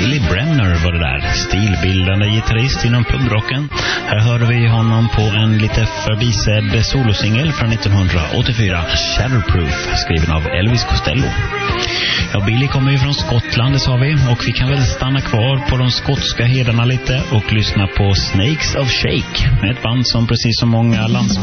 Billy Bremner var det där, stilbildande gitarrist inom pungrocken. Här hörde vi honom på en lite förbisedd solosingel från 1984, Shatterproof, skriven av Elvis Costello. Ja, Billy kommer ju från Skottland, det sa vi, och vi kan väl stanna kvar på de skotska hedarna lite och lyssna på Snakes of Shake, med ett band som precis som många landsmän